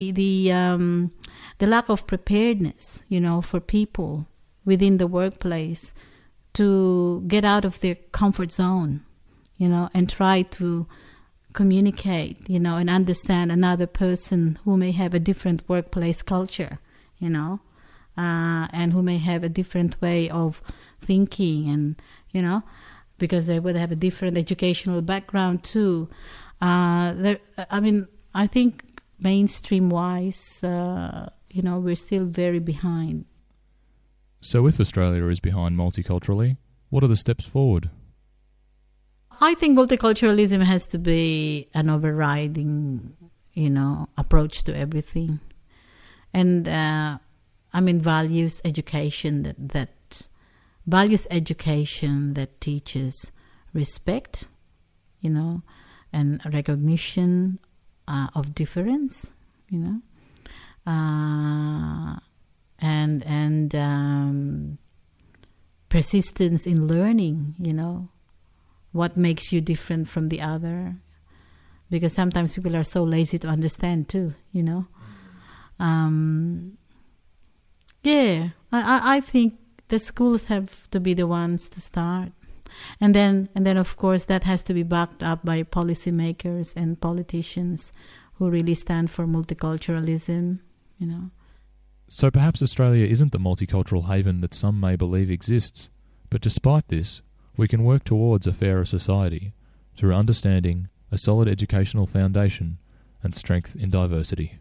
The lack of preparedness, for people within the workplace to get out of their comfort zone, and try to communicate, and understand another person who may have a different workplace culture, and who may have a different way of thinking, and, because they would have a different educational background too. I think mainstream-wise, we're still very behind. So if Australia is behind multiculturally, what are the steps forward? I think multiculturalism has to be an overriding, approach to everything. And, values education values education that teaches respect, and recognition of difference, and persistence in learning, what makes you different from the other, because sometimes people are so lazy to understand too, I think the schools have to be the ones to start. And then of course that has to be backed up by policymakers and politicians who really stand for multiculturalism, So perhaps Australia isn't the multicultural haven that some may believe exists, but despite this, we can work towards a fairer society through understanding, a solid educational foundation, and strength in diversity.